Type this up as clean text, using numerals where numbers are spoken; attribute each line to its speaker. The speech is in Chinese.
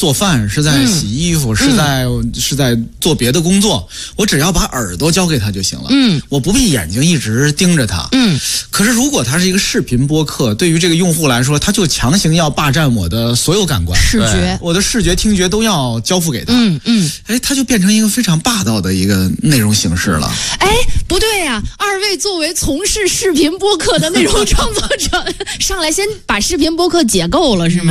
Speaker 1: 做饭，是在洗衣服，是在做别的工作，我只要把耳朵交给他就行了。我不必眼睛一直盯着他。可是如果他是一个视频播客，对于这个用户来说，他就强行要霸占我的所有感官，
Speaker 2: 视觉，
Speaker 1: 我的视觉、听觉都要交付给他。他就变成一个非常霸道的一个内容形式了。
Speaker 2: 不对呀，二位作为从事视频播客的内容创作者，上来先把视频播客解构了是吗？